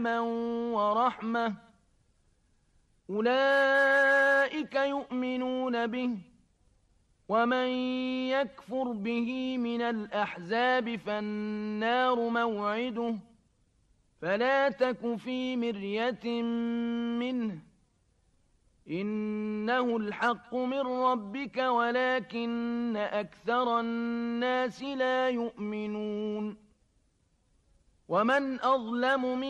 ورحمة أولئك يؤمنون به ومن يكفر به من الأحزاب فالنار موعده فلا تك في مرية منه إنه الحق من ربك ولكن أكثر الناس لا يؤمنون ومن أظلم